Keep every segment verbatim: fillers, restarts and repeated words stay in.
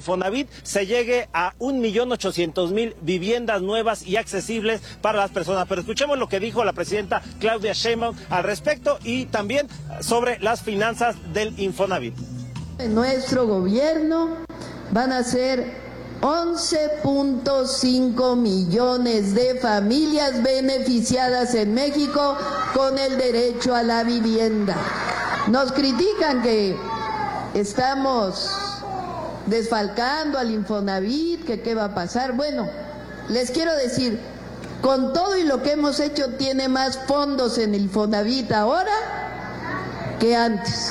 Infonavit se llegue a un millón ochocientos mil viviendas nuevas y accesibles para las personas. Pero escuchemos lo que dijo la presidenta Claudia Sheinbaum al respecto y también sobre las finanzas del Infonavit. En nuestro gobierno van a ser once punto cinco millones de familias beneficiadas en México con el derecho a la vivienda. Nos critican que estamos desfalcando al Infonavit, que qué va a pasar. Bueno, les quiero decir, con todo y lo que hemos hecho, tiene más fondos en el Infonavit ahora que antes.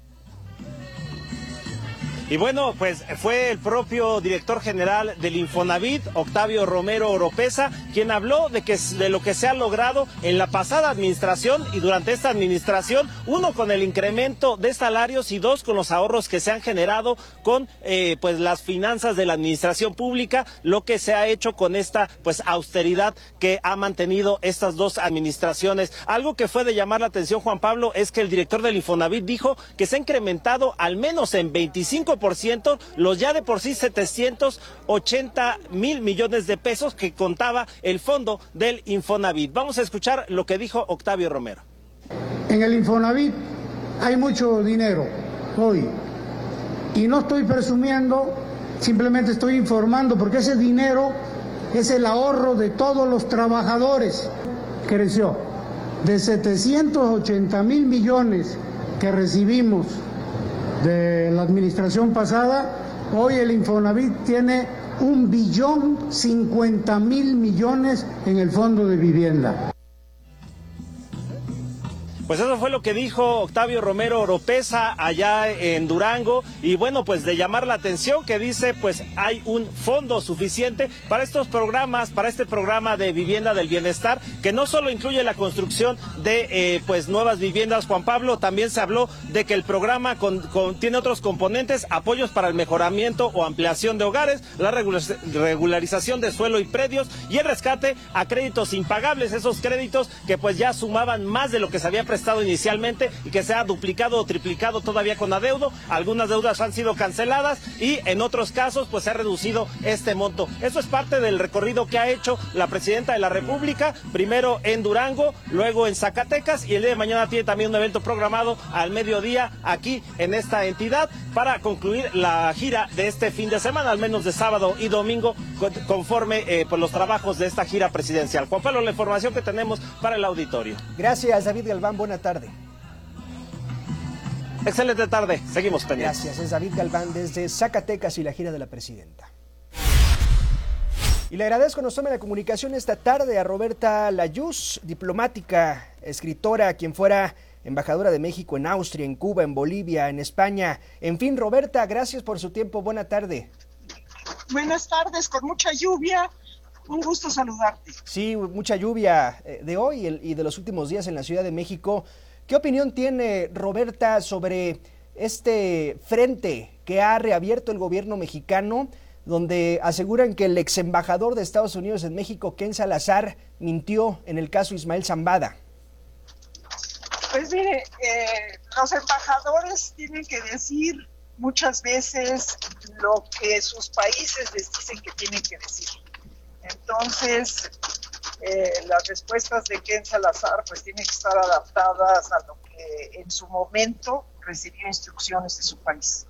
Y bueno, pues fue el propio director general del Infonavit, Octavio Romero Oropeza, quien habló de que de lo que se ha logrado en la pasada administración y durante esta administración, uno con el incremento de salarios y dos con los ahorros que se han generado con eh, pues las finanzas de la administración pública, lo que se ha hecho con esta pues austeridad que ha mantenido estas dos administraciones. Algo que fue de llamar la atención, Juan Pablo, es que el director del Infonavit dijo que se ha incrementado al menos en veinticinco por ciento los ya de por sí setecientos ochenta mil millones de pesos que contaba el fondo del Infonavit. Vamos a escuchar lo que dijo Octavio Romero. En el Infonavit hay mucho dinero hoy y no estoy presumiendo, simplemente estoy informando porque ese dinero es el ahorro de todos los trabajadores. Creció de setecientos ochenta mil millones que recibimos de la administración pasada, hoy el Infonavit tiene un billón cincuenta mil millones en el fondo de vivienda. Pues eso fue lo que dijo Octavio Romero Oropeza allá en Durango y bueno, pues de llamar la atención que dice pues hay un fondo suficiente para estos programas, para este programa de vivienda del bienestar que no solo incluye la construcción de eh, pues nuevas viviendas, Juan Pablo, también se habló de que el programa con, con, tiene otros componentes, apoyos para el mejoramiento o ampliación de hogares, la regularización de suelo y predios y el rescate a créditos impagables, esos créditos que pues ya sumaban más de lo que se había prestado estado inicialmente y que se ha duplicado o triplicado todavía con adeudo. Algunas deudas han sido canceladas y en otros casos pues se ha reducido este monto. Eso es parte del recorrido que ha hecho la presidenta de la República, primero en Durango, luego en Zacatecas y el día de mañana tiene también un evento programado al mediodía aquí en esta entidad para concluir la gira de este fin de semana, al menos de sábado y domingo, conforme eh, por los trabajos de esta gira presidencial. Juan Pablo, la información que tenemos para el auditorio. Gracias, David Galván. Buena tarde. Excelente tarde. Seguimos pendientes. Gracias. Es David Galván desde Zacatecas y la gira de la presidenta. Y le agradezco nos tome la comunicación esta tarde a Roberta Layuz, diplomática, escritora, quien fuera embajadora de México en Austria, en Cuba, en Bolivia, en España. En fin, Roberta, gracias por su tiempo. Buena tarde. Buenas tardes, con mucha lluvia. Un gusto saludarte. Sí, mucha lluvia de hoy y de los últimos días en la Ciudad de México. ¿Qué opinión tiene Roberta sobre este frente que ha reabierto el gobierno mexicano, donde aseguran que el ex embajador de Estados Unidos en México, Ken Salazar, mintió en el caso Ismael Zambada? Pues mire, eh, los embajadores tienen que decir muchas veces lo que sus países les dicen que tienen que decir. Entonces, eh, las respuestas de Ken Salazar pues tienen que estar adaptadas a lo que en su momento recibió instrucciones de su país.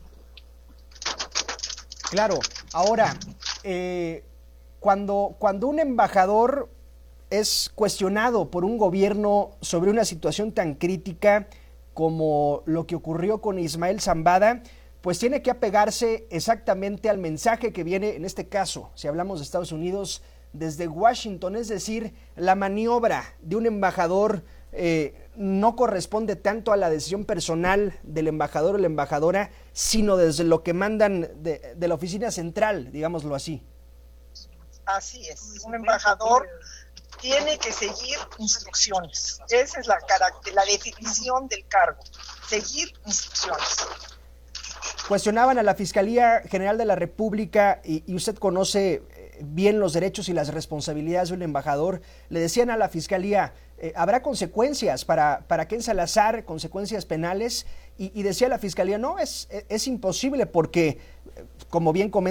Claro, ahora, eh, cuando, cuando un embajador es cuestionado por un gobierno sobre una situación tan crítica como lo que ocurrió con Ismael Zambada, pues tiene que apegarse exactamente al mensaje que viene, en este caso, si hablamos de Estados Unidos, desde Washington, es decir, la maniobra de un embajador eh, no corresponde tanto a la decisión personal del embajador o la embajadora, sino desde lo que mandan de, de la oficina central, digámoslo así. Así es, un embajador tiene que seguir instrucciones, esa es la, la definición del cargo, seguir instrucciones. Cuestionaban a la Fiscalía General de la República y, y usted conoce bien los derechos y las responsabilidades de un embajador. Le decían a la Fiscalía, eh, habrá consecuencias para, para Ken Salazar, consecuencias penales, y, y decía la Fiscalía, no, es, es imposible porque, como bien comenta,